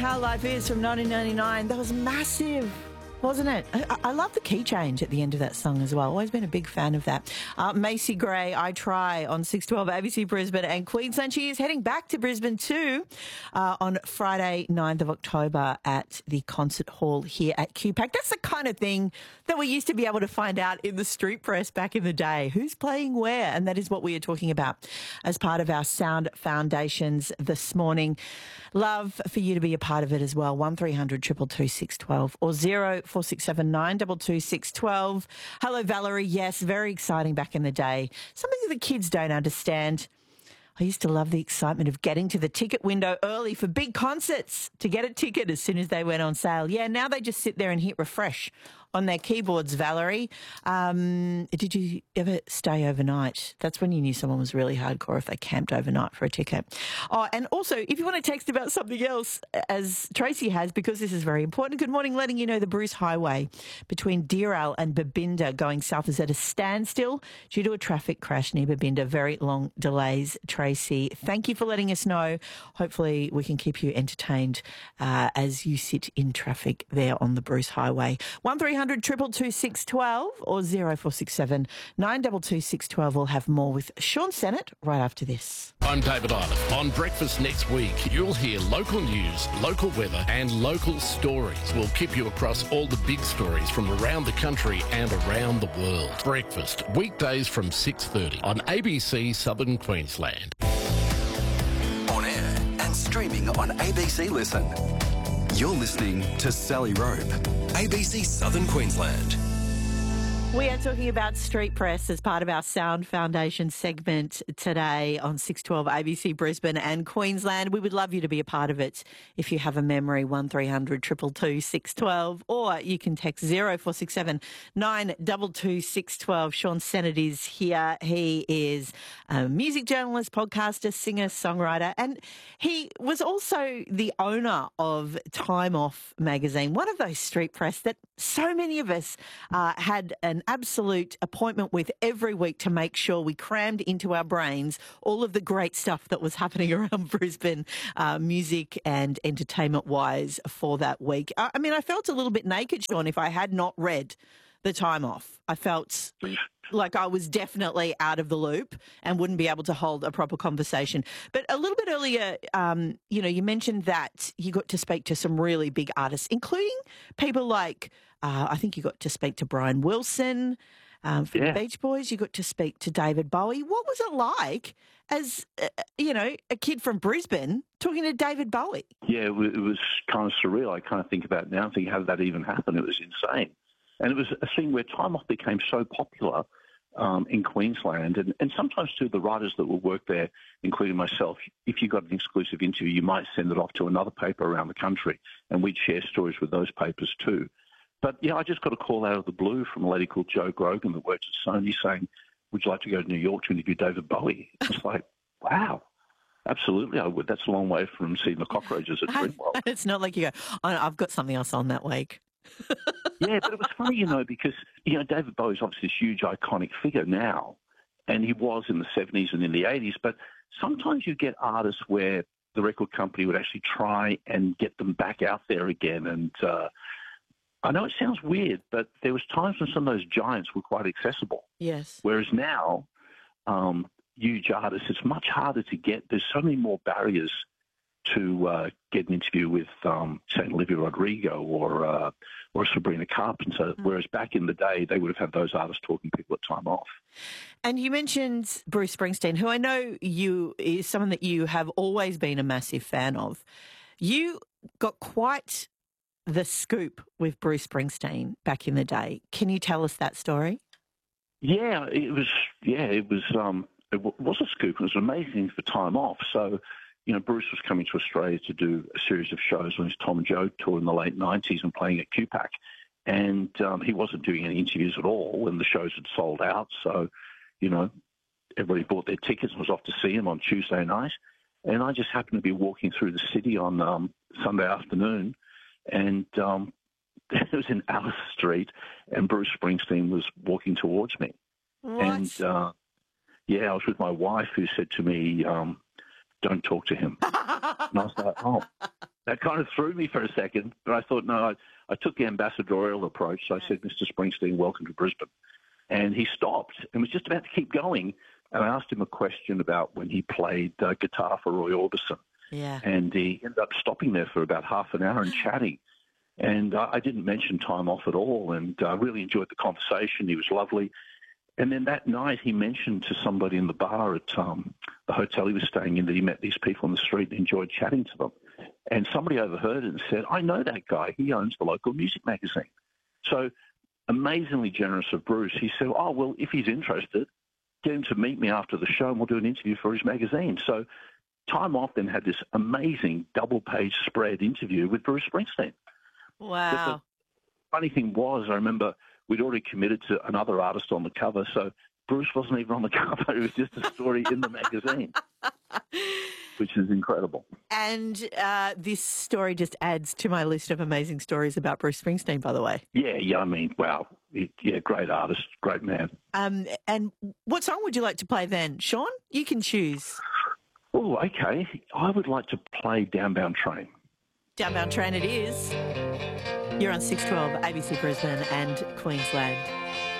How Life Is from 1999. That was massive, wasn't it? I love the key change at the end of that song as well. Always been a big fan of that. Macy Gray, I Try on 612 ABC Brisbane and Queensland. She is heading back to Brisbane too on Friday, 9th of October at the concert hall here at QPAC. That's the kind of thing that we used to be able to find out in the street press back in the day. Who's playing where? And that is what we are talking about as part of our Sound Foundations this morning. Love for you to be a part of it as well. 1300 222 612 or 0467 922 612. Hello, Valerie. Yes, very exciting back in the day. Something that the kids don't understand. I used to love the excitement of getting to the ticket window early for big concerts to get a ticket as soon as they went on sale. Yeah, now they just sit there and hit refresh on their keyboards, Valerie. Did you ever stay overnight? That's when you knew someone was really hardcore, if they camped overnight for a ticket. Oh, and also, if you want to text about something else, as Tracy has, because this is very important, good morning, letting you know the Bruce Highway between Deerale and Babinda going south is at a standstill due to a traffic crash near Babinda. Very long delays, Tracy. Thank you for letting us know. Hopefully we can keep you entertained as you sit in traffic there on the Bruce Highway. 1300 222 612 or 0467 922 612. We'll have more with Sean Sennett right after this. I'm David Island. On Breakfast next week, you'll hear local news, local weather and local stories. We'll keep you across all the big stories from around the country and around the world. Breakfast, weekdays from 6:30 on ABC Southern Queensland. On air and streaming on ABC Listen. You're listening to Sally Rope, ABC Southern Queensland. We are talking about street press as part of our Sound Foundation segment today on 612 ABC Brisbane and Queensland. We would love you to be a part of it. If you have a memory, 1300 222 612, or you can text 0467 922 612. Sean Sennett is here. He is a music journalist, podcaster, singer, songwriter, and he was also the owner of Time Off magazine, one of those street press that so many of us had an absolute appointment with every week to make sure we crammed into our brains all of the great stuff that was happening around Brisbane, music and entertainment-wise for that week. I mean, I felt a little bit naked, Sean, if I had not read The Time Off. I felt like I was definitely out of the loop and wouldn't be able to hold a proper conversation. But a little bit earlier, you mentioned that you got to speak to some really big artists, including people like, I think you got to speak to Brian Wilson from the Beach Boys. You got to speak to David Bowie. What was it like as, a kid from Brisbane talking to David Bowie? Yeah, it was kind of surreal. I kind of think about it now and think, how did that even happen? It was insane. And it was a thing where Time Off became so popular in Queensland, and sometimes too the writers that will work there, including myself, if you got an exclusive interview, you might send it off to another paper around the country, and we'd share stories with those papers too. But yeah, I just got a call out of the blue from a lady called Jo Grogan that works at Sony saying, would you like to go to New York to interview David Bowie? It's like, wow. Absolutely, I would. That's a long way from seeing the Cockroaches at Dreamworld. It's not like you go, I've got something else on that week. Yeah, but it was funny, because, David Bowie's obviously this huge iconic figure now, and he was in the 70s and in the 80s, but sometimes you get artists where the record company would actually try and get them back out there again. And I know it sounds weird, but there was times when some of those giants were quite accessible. Yes. Whereas now, huge artists, it's much harder to get. There's so many more barriers to get an interview with, say, Olivia Rodrigo or Sabrina Carpenter, whereas back in the day, they would have had those artists talking to people at Time Off. And you mentioned Bruce Springsteen, who I know is someone that you have always been a massive fan of. You got quite the scoop with Bruce Springsteen back in the day. Can you tell us that story? Yeah, it was a scoop. It was amazing for Time Off. So, Bruce was coming to Australia to do a series of shows on his Tom and Joe tour in the late 90s and playing at QPAC. And he wasn't doing any interviews at all, and the shows had sold out. So, everybody bought their tickets and was off to see him on Tuesday night. And I just happened to be walking through the city on Sunday afternoon, and it was in Alice Street, and Bruce Springsteen was walking towards me. What? And, I was with my wife, who said to me, don't talk to him. And I was like, oh. that kind of threw me for a second, but I thought, no, I took the ambassadorial approach. So I said, Mr. Springsteen, welcome to Brisbane. And he stopped and was just about to keep going. And I asked him a question about when he played guitar for Roy Orbison. Yeah. And he ended up stopping there for about half an hour and chatting. And I didn't mention time off at all. And I really enjoyed the conversation. He was lovely. And then that night he mentioned to somebody in the bar at the hotel he was staying in that he met these people on the street and enjoyed chatting to them. And somebody overheard it and said, I know that guy. He owns the local music magazine. So amazingly generous of Bruce. He said, oh, well, if he's interested, get him to meet me after the show and we'll do an interview for his magazine. So Time Off then had this amazing double-page spread interview with Bruce Springsteen. Wow. But the funny thing was, I remember we'd already committed to another artist on the cover, so Bruce wasn't even on the cover. It was just a story in the magazine, which is incredible. And this story just adds to my list of amazing stories about Bruce Springsteen, by the way. Yeah, I mean, wow. Great artist, great man. And what song would you like to play then? Sean, you can choose. Oh, okay. I would like to play Downbound Train. Downbound Train it is. You're on 612 ABC Brisbane and Queensland.